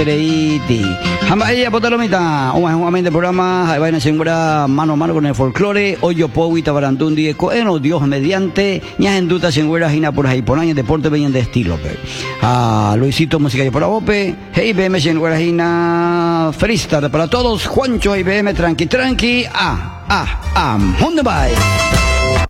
Reiti. Hamaya Potalomita, un programa, vaina singura mano a mano con el folclore, hoy yo puedo y tabarandundi ecoeno, Dios mediante, ñas en duda singura gina por ahí, por año deporte bien de estilo, Luisito música y por abope, hey BM singura gina, feliz tarde para todos, Juancho y BM tranqui, ¿dónde va?